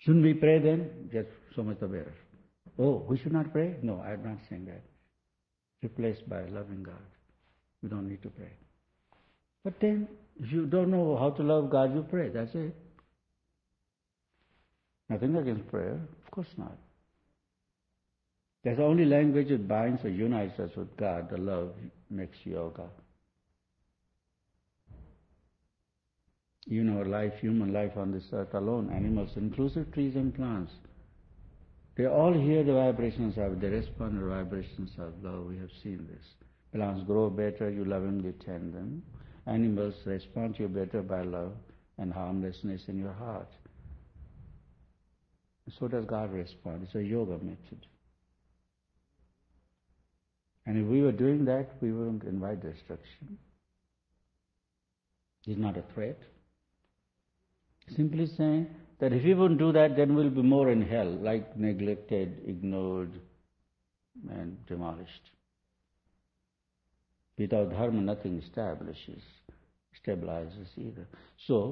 Shouldn't we pray then? Just so much the better. Oh, we should not pray? No, I'm not saying that. Replaced by loving God. We don't need to pray. But then, if you don't know how to love God, you pray. That's it. Nothing against prayer. Of course not. That's the only language that binds or unites us with God. The love makes yoga. You know, human life on this earth alone, animals, inclusive trees and plants, they all hear the vibrations of, they respond to the vibrations of love. We have seen this. Plants grow better, you lovingly tend them. Animals respond to you better by love and harmlessness in your heart. So does God respond. It's a yoga method. And if we were doing that, we wouldn't invite destruction. It's not a threat. Simply saying that if we wouldn't do that, then we'll be more in hell, like neglected, ignored, and demolished. Without dharma, nothing stabilizes either. So,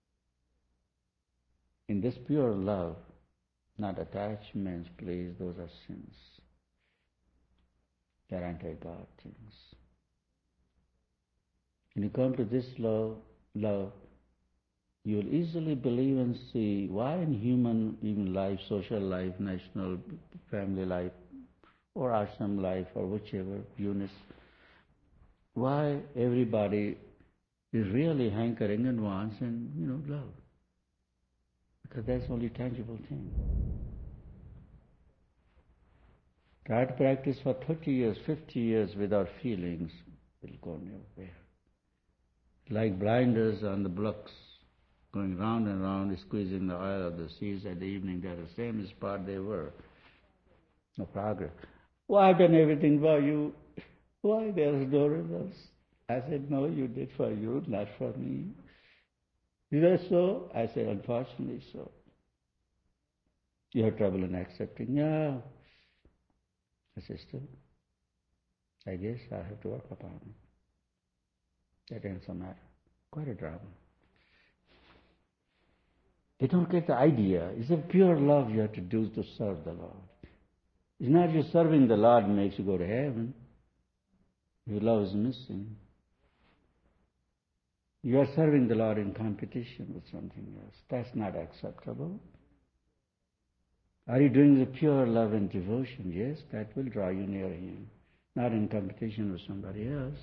in this pure love, not attachments, please, those are sins. They're anti-God things. When you come to this love, you will easily believe and see why in human even life, social life, national, family life, or ashram life, or whichever units, why everybody is really hankering and wants and, love. Because that's the only tangible thing. Try to practice for 30 years, 50 years without feelings, it'll go nowhere. Like blinders on the blocks, going round and round, squeezing the oil of the seas at the evening, they're the same spot they were. No progress. Well, I've done everything for you. Why there's no results? I said, no, you did for you, not for me. Is that so? I said, unfortunately so. You have trouble in accepting. Yeah. Sister, I guess I have to work upon it. That ends the matter. Quite a drama. They don't get the idea. It's a pure love you have to do to serve the Lord. It's not you serving the Lord makes you go to heaven. Your love is missing. You are serving the Lord in competition with something else. That's not acceptable. Are you doing the pure love and devotion? Yes, that will draw you near Him. Not in competition with somebody else.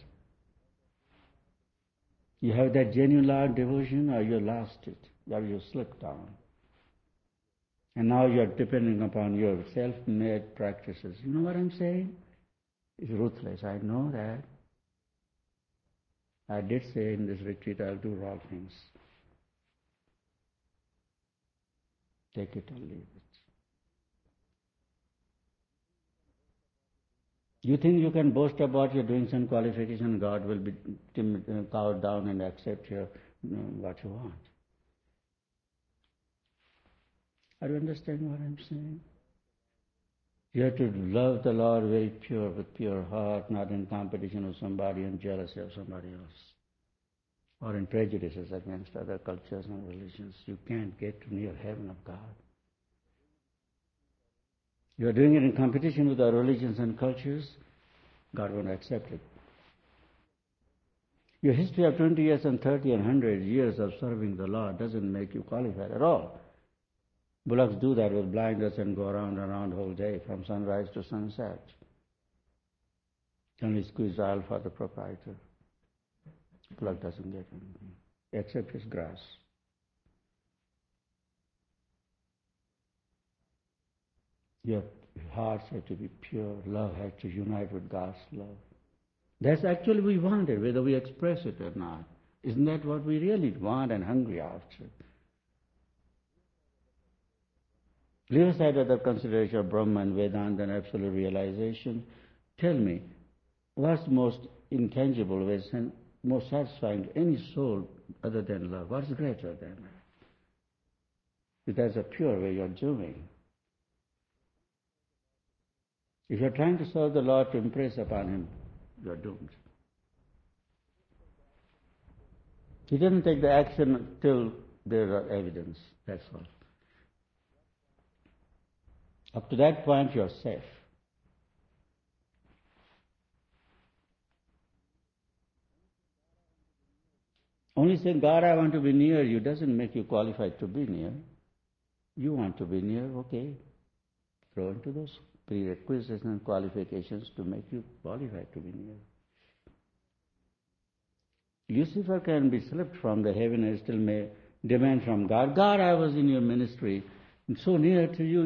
You have that genuine love and devotion, or you lost it, or you slipped down. And now you are depending upon your self-made practices. You know what I'm saying? It's ruthless. I know that. I did say in this retreat I'll do all things. Take it or leave it. You think you can boast about your doing some qualification, God will be cowed down and accept your, what you want. Are you understanding what I'm saying? You have to love the Lord very pure, with pure heart, not in competition with somebody and jealousy of somebody else, or in prejudices against other cultures and religions. You can't get near heaven of God. You are doing it in competition with our religions and cultures, God won't accept it. Your history of 20 years and 30 and 100 years of serving the Lord doesn't make you qualified at all. Bullocks do that with blinders and go around and around the whole day, from sunrise to sunset. Only squeeze oil for the proprietor. Bullock doesn't get anything, except his grass. Your hearts have to be pure. Love has to unite with God's love. That's actually we want it, whether we express it or not. Isn't that what we really want and hungry after? Leave aside other consideration of Brahma and Vedanta and absolute realization. Tell me, what's most intangible, most satisfying to any soul other than love? What's greater than that? If that's a pure way you're doing. If you're trying to serve the Lord to impress upon Him, you're doomed. He doesn't take the action till there are evidence, that's all. Up to that point, you're safe. Only saying, God, I want to be near you, doesn't make you qualified to be near. You want to be near, okay. Throw into those prerequisites and qualifications to make you qualified to be near. Lucifer can be slipped from the heaven and still may demand from God, God, I was in your ministry, I'm so near to you,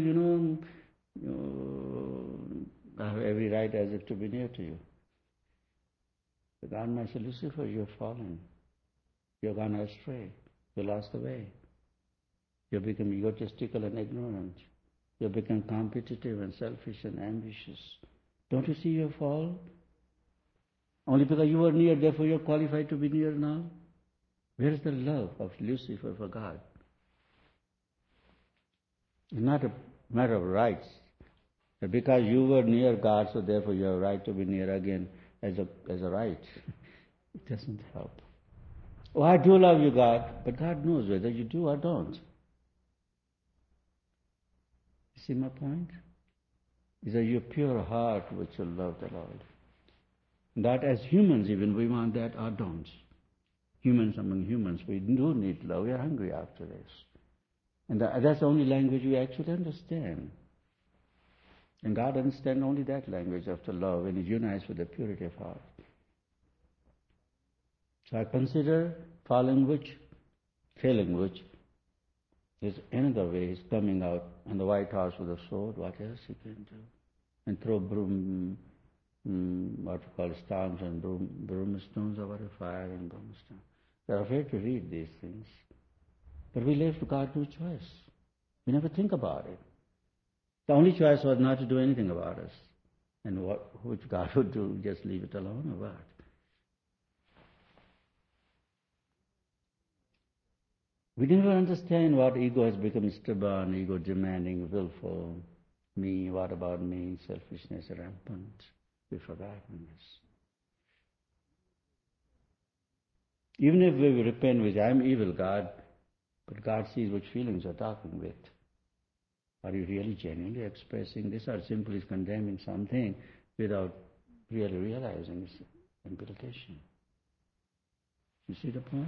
I have every right as if to be near to you. But God might say, Lucifer, you have fallen. You've gone astray. You lost the way. You become egotistical and ignorant. You become competitive and selfish and ambitious. Don't you see your fall? Only because you were near, therefore you're qualified to be near now? Where is the love of Lucifer for God? It's not a matter of rights. Because you were near God, so therefore you have a right to be near again as a right. It doesn't help. Oh, I do love you, God, but God knows whether you do or don't. You see my point? Is that your pure heart which will love the Lord. That as humans even, we want that or don't. Humans among humans, we do need love. We are hungry after this. And that's the only language we actually understand. And God understands only that language of the love when He unites with the purity of heart. So I consider failing which is another way. He's coming out on the white horse with a sword. What else he can do? And throw what you call stones and broomstones over the fire and brimstone. They're afraid to read these things. But we leave to God no choice. We never think about it. The only choice was not to do anything about us. And which God would do, just leave it alone or what? We never understand what ego has become stubborn, ego demanding, willful, me, what about me, selfishness rampant. We've forgotten this. Even if we repent with, I'm evil, God, but God sees which feelings you're talking with. Are you really genuinely expressing this or simply condemning something without really realizing its implication? You see the point?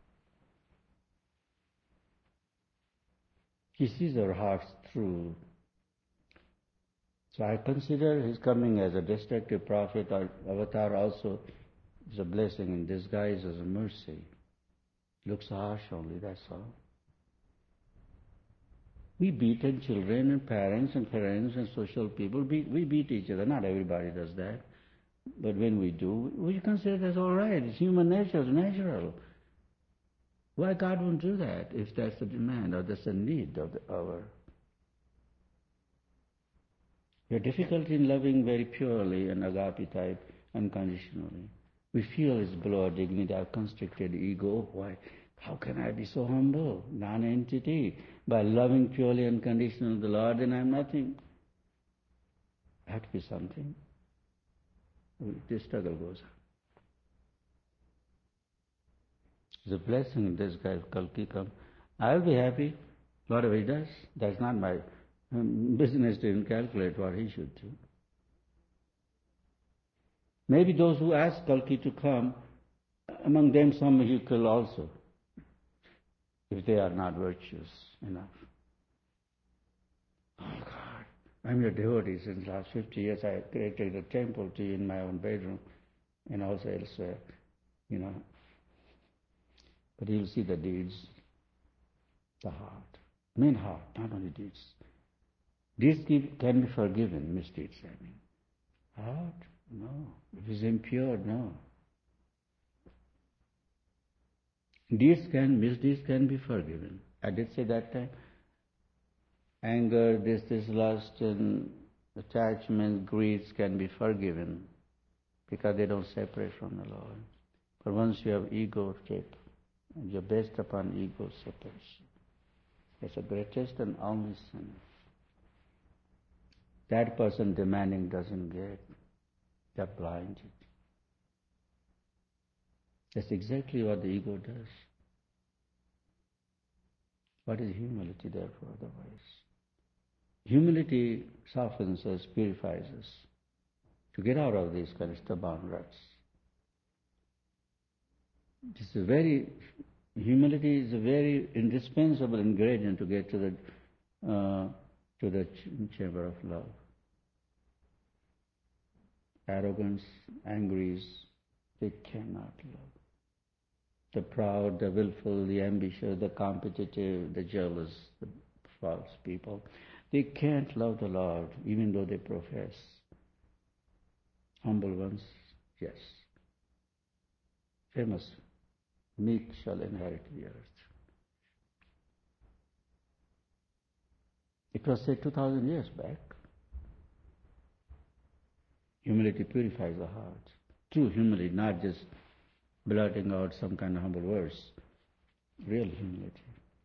He sees our hearts through. So I consider his coming as a destructive prophet or avatar also is a blessing in disguise as a mercy. Looks harsh only, that's all. We beaten children and parents and friends and social people. We beat each other. Not everybody does that. But when we do, we consider that's all right. It's human nature. It's natural. Why God won't do that if that's the demand or that's the need of the hour? We have difficulty in loving very purely and agape type, unconditionally. We feel it's below our dignity, our constricted ego. Why? How can I be so humble, non-entity? By loving purely unconditionally the Lord, then I'm nothing. I have to be something. This struggle goes on. It's a blessing this guy, Kalki, come. I'll be happy, whatever he does. That's not my business to even calculate what he should do. Maybe those who ask Kalki to come, among them some he kill also, if they are not virtuous enough. Oh God, I'm your devotee since last 50 years. I created a temple to you in my own bedroom and also elsewhere, But you'll see the deeds, the heart. Main heart, not only deeds. Deeds can be forgiven, misdeeds, I mean. Heart? No. If it's impure, no. Misdeeds can be forgiven. I did say that time. Anger, this lust, and attachment, greeds can be forgiven because they don't separate from the Lord. But once you have ego trip, and you're based upon ego separation, it's the greatest and only sin. That person demanding doesn't get. They're blinded. That's exactly what the ego does. What is humility therefore otherwise? Humility softens us, purifies us, to get out of these kind of stubborn ruts. Humility is a very indispensable ingredient to get to the chamber of love. Arrogance, angries, they cannot love. The proud, the willful, the ambitious, the competitive, the jealous, the false people, they can't love the Lord even though they profess. Humble ones, yes. Famous, meek shall inherit the earth. It was said 2,000 years back. Humility purifies the heart. True humility, not just blurting out some kind of humble words. Real humility.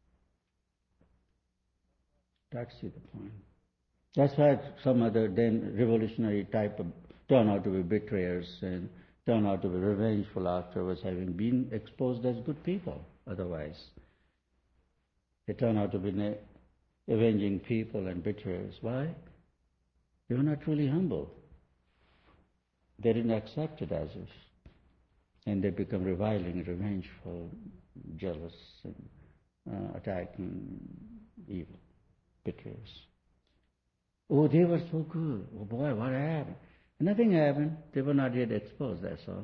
That's the point. That's why some other then revolutionary type of turn out to be betrayers and turn out to be revengeful afterwards, having been exposed as good people otherwise. They turn out to be avenging people and betrayers. Why? They were not truly humble. They didn't accept it as if. And they become reviling, revengeful, jealous, and attacking evil, betrayers. Oh, they were so good. Oh boy, what happened? Nothing happened. They were not yet exposed, that's all.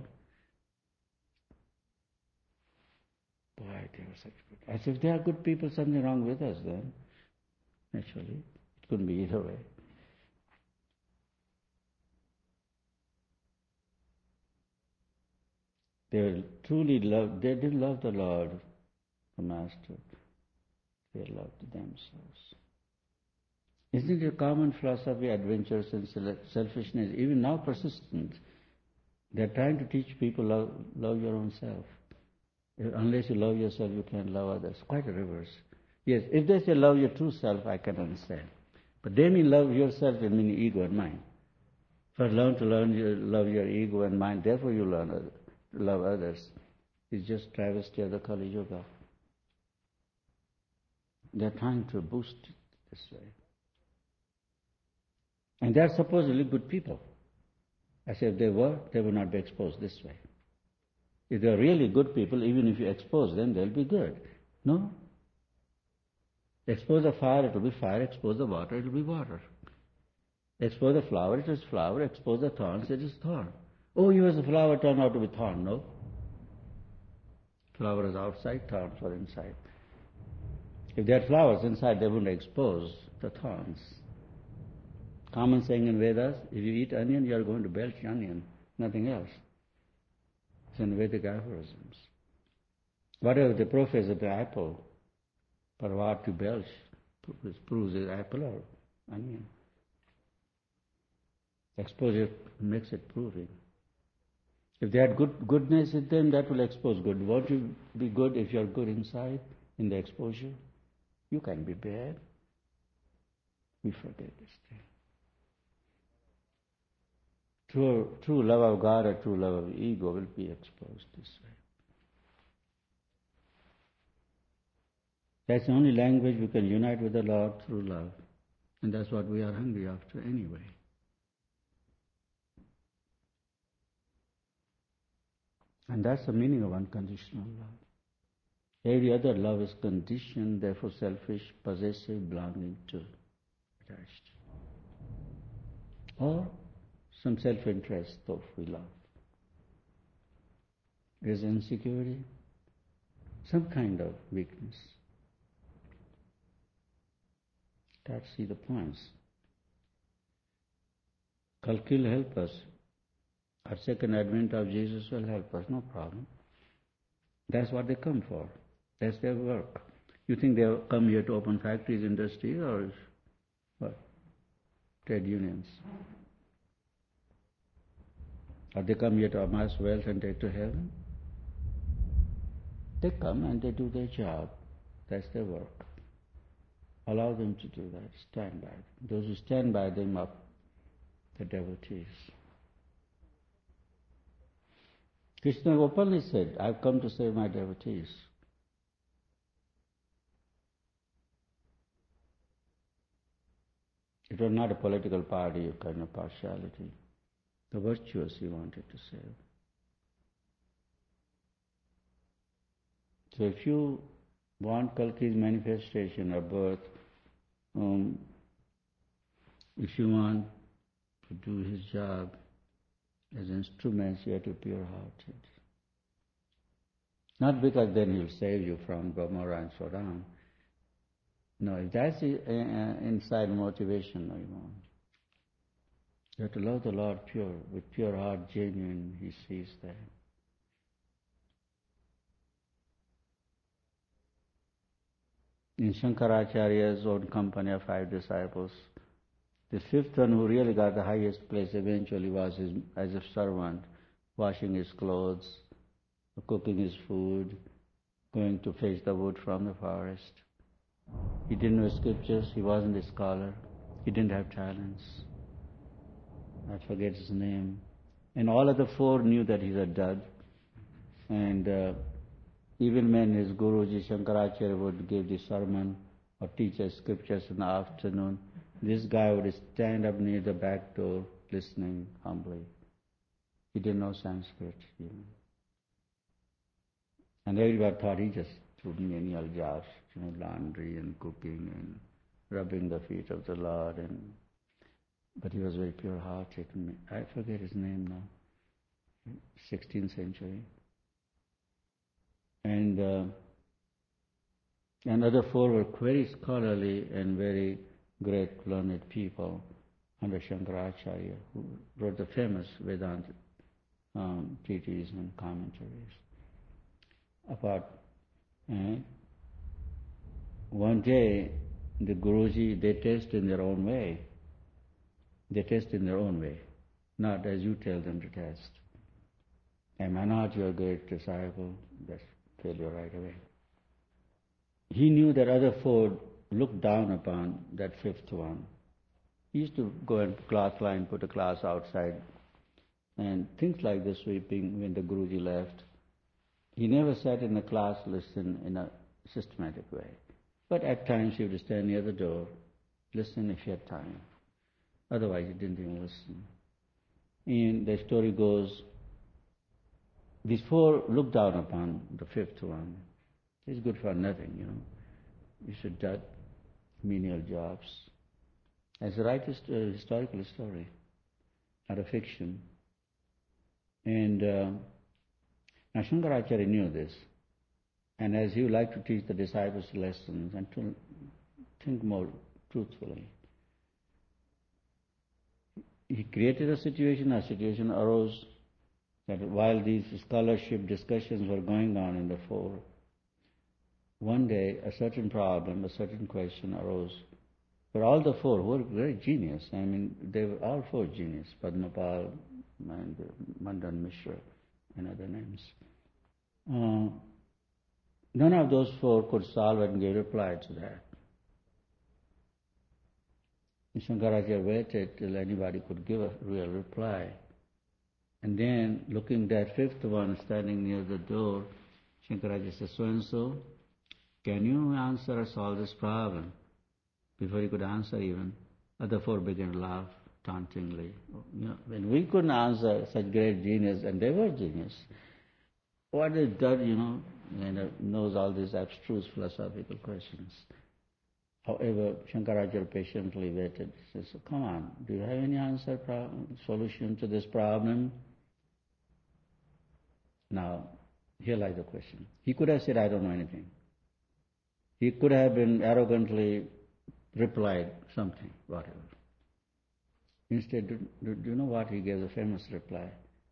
Boy, they were such good. As if they are good people, something wrong with us then. Naturally. It couldn't be either way. They didn't love the Lord, the Master. They loved themselves. Isn't it a common philosophy, adventurous and selfishness, even now persistent? They're trying to teach people love your own self. Unless you love yourself, you can't love others. Quite a reverse. Yes, if they say love your true self, I can understand. But they mean love yourself, they mean ego and mind. First love your ego and mind, therefore you learn to love others. It's just travesty of the Kali Yuga. They're trying to boost it this way. And they're supposedly good people. I say if they would not be exposed this way. If they're really good people, even if you expose them, they'll be good. No? Expose the fire, it will be fire. Expose the water, it will be water. Expose the flower, it is flower. Expose the thorns, it is thorn. Oh, you as a flower turned out to be thorn. No. Flower is outside, thorns are inside. If they had flowers inside, they wouldn't expose the thorns. Common saying in Vedas, if you eat onion, you are going to belch onion, nothing else. It's in Vedic aphorisms. Whatever they profess at the apple, but what you belch proves it's apple or onion. Exposure makes it proving. If they had goodness in them, that will expose good. Won't you be good if you are good inside in the exposure? You can be bad. We forget this thing. True love of God or true love of ego will be exposed this way. That's the only language we can unite with the Lord through love. And that's what we are hungry after anyway. And that's the meaning of unconditional love. Every other love is conditioned, therefore selfish, possessive, belonging to, attached. Or some self-interest of we love. Is insecurity, some kind of weakness. Let's see the points. Kalki will help us. Our second advent of Jesus will help us, no problem. That's what they come for. That's their work. You think they come here to open factories, industries, or what? Trade unions? Or they come here to amass wealth and take to heaven? They come and they do their job. That's their work. Allow them to do that. Stand by them. Those who stand by them are the devotees. Krishna openly said, I've come to save my devotees. It was not a political party or kind of partiality. The virtuous he wanted to save. So if you want Kalki's manifestation or birth, if you want to do his job as instruments, you have to be pure-hearted. Not because then he'll save you from Gomorrah and Sodom. No, if that's the inside motivation, no, you won't. You have to love the Lord pure, with pure heart, genuine, he sees that. In Shankaracharya's own company of 5 disciples, the 5th one who really got the highest place eventually was as a servant, washing his clothes, cooking his food, going to fetch the wood from the forest. He didn't know scriptures, he wasn't a scholar, he didn't have talents. I forget his name. And all of the 4 knew that he's a dud. And even when his Guruji Shankaracharya would give the sermon or teach us scriptures in the afternoon, this guy would stand up near the back door listening humbly. He didn't know Sanskrit even. And everybody thought he just did menial jobs, laundry and cooking and rubbing the feet of the Lord. But he was very pure-hearted. I forget his name now. 16th century. And other 4 were very scholarly and very great learned people under Shankaracharya, who wrote the famous Vedanta treatises and commentaries. One day, the Guruji, they test in their own way. They test in their own way, not as you tell them to test. Am I not your great disciple? That's failure right away. He knew that other 4 looked down upon that 5th one. He used to go and class line, put a class outside, and things like this sweeping when the Guruji left. He never sat in the class, listen in a systematic way. But at times he would stand near the door, listen if he had time. Otherwise he didn't even listen. And the story goes, these 4 looked down upon the 5th one. He's good for nothing, You should do menial jobs. As a historical story, not a fiction. And now Shankaracharya knew this. And as he would like to teach the disciples lessons and to think more truthfully, he created a situation arose that while these scholarship discussions were going on in the 4, one day a certain problem, a certain question arose. But all the 4 were very genius. They were all 4 genius, Padmapal and Mandan Mishra and other names. None of those 4 could solve and give reply to that. Shankaracharya waited till anybody could give a real reply. And then, looking at that 5th one standing near the door, Shankaracharya said, so-and-so, can you answer us all this problem? Before he could answer even, other 4 began to laugh tauntingly. When we couldn't answer such great genius, and they were genius, what is that, and knows all these abstruse philosophical questions. However, Shankaracharya patiently waited. He says, come on, do you have any solution to this problem? Now, here lies the question. He could have said, I don't know anything. He could have been arrogantly replied something, whatever. Instead, do you know what he gave the famous reply?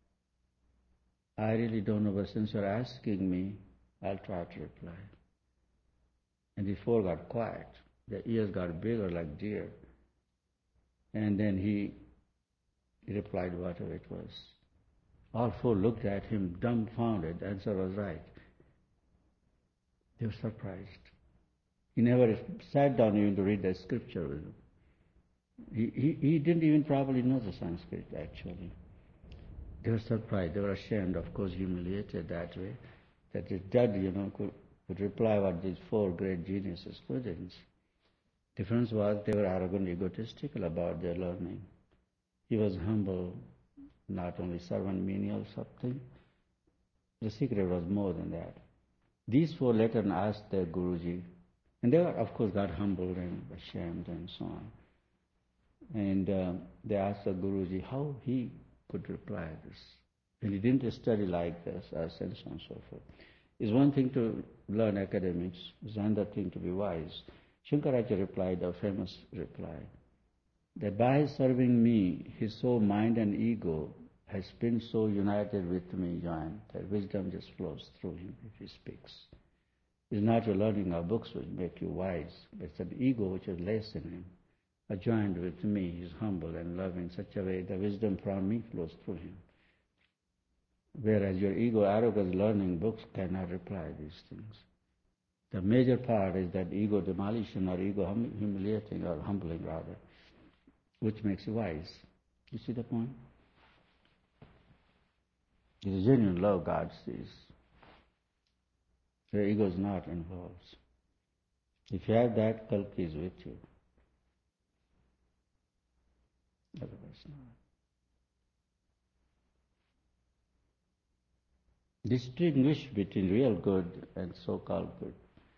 I really don't know, but since you're asking me, I'll try to reply. And the 4 got quiet. Their ears got bigger like deer. And then he replied whatever it was. All 4 looked at him dumbfounded. The answer was right. They were surprised. He never sat down even to read the scripture with them. He didn't even probably know the Sanskrit, actually. They were surprised. They were ashamed, of course, humiliated that way, that his dad, could reply what these 4 great geniuses couldn't. Difference was they were arrogant, egotistical about their learning. He was humble, not only servant menial something. The secret was more than that. These four later asked their Guruji, and they were, of course, got humbled and ashamed and so on. And they asked the Guruji how he could reply this. And he didn't study like this, and so on and so forth. It's one thing to learn academics, it's another thing to be wise. Shankaracharya replied, a famous reply, that by serving me, his soul, mind and ego has been so united with me, joined, that wisdom just flows through him if he speaks. It's not your learning our books which make you wise, but it's an ego which is less in him. Joined with me, he is humble and loving in such a way the wisdom from me flows through him. Whereas your ego, arrogance, learning books cannot reply these things. The major part is that ego demolition or ego humiliating or humbling rather, which makes you wise. You see the point? It is genuine love God sees. Your ego is not involved. If you have that, Kalki is with you. Otherwise not. Distinguish between real good and so-called good.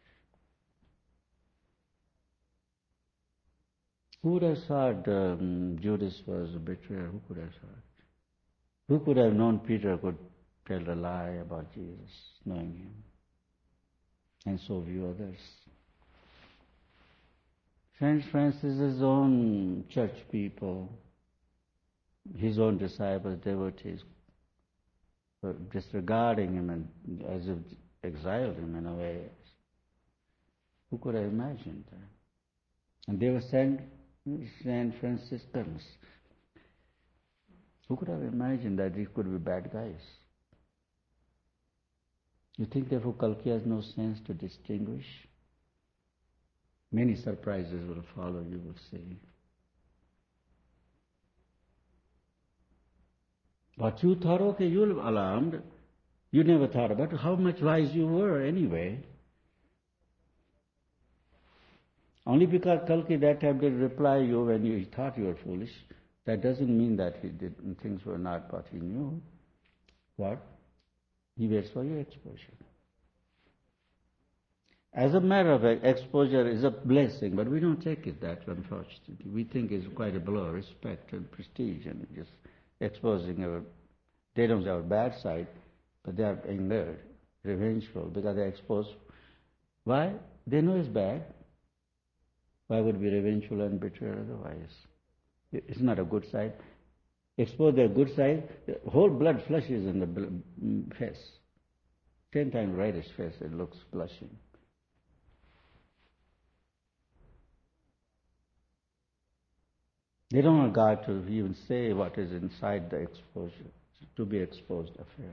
Who would have thought Judas was a betrayer? Who could have thought? Who could have known Peter could tell a lie about Jesus, knowing him, and so view others? Saint Francis's own church people, his own disciples, devotees, were disregarding him and as if exiled him in a way. Who could have imagined that? And they were Saint Franciscans. Who could have imagined that these could be bad guys? You think therefore Kalki has no sense to distinguish? Many surprises will follow, you will see. What you thought, okay, you were alarmed. You never thought about how much wise you were anyway. Only because Kalki that time did reply you when you thought you were foolish, that doesn't mean that things were not what he knew. What? He waits for your exposure. As a matter of fact, exposure is a blessing, but we don't take it that way, unfortunately. We think it's quite a blow, respect and prestige, and just exposing they don't have a bad side, but they are angered, revengeful, because they expose. Why? They know it's bad. Why would be revengeful and betrayal otherwise? It's not a good side. Expose their good side, the whole blood flushes in the face. 10 times reddish face, it looks blushing. They don't want God to even say what is inside the exposure, to be exposed affair.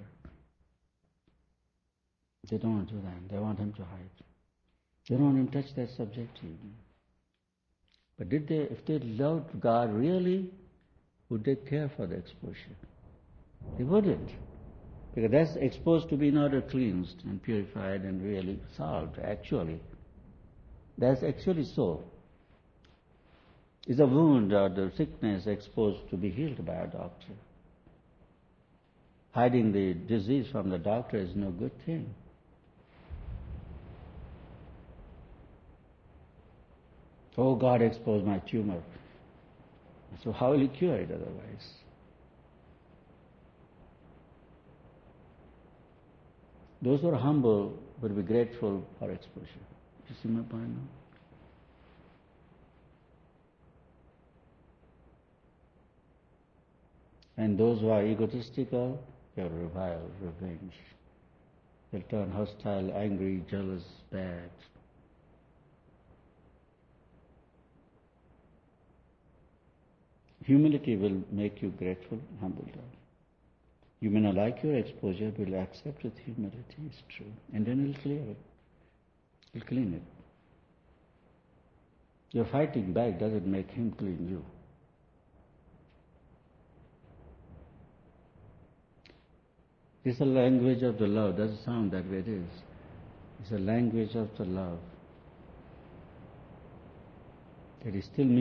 They don't want to do that. They want him to hide. They don't want him to touch that subject even. But if they loved God really, would they care for the exposure? They wouldn't. Because that's exposed to be in order cleansed and purified and really solved, actually. That's actually so. Is a wound or the sickness exposed to be healed by a doctor. Hiding the disease from the doctor is no good thing. Oh, God exposed my tumor. So how will He cure it otherwise? Those who are humble will be grateful for exposure. You see my point now? And those who are egotistical, they will revile, revenge. They'll turn hostile, angry, jealous, bad. Humility will make you grateful, humble down. You may not like your exposure, but you'll accept with humility, it's true. And then it'll clear it. It'll clean it. Your fighting back doesn't make him clean you. It's a language of the love. Doesn't sound that way, it is. It's a language of the love. There is still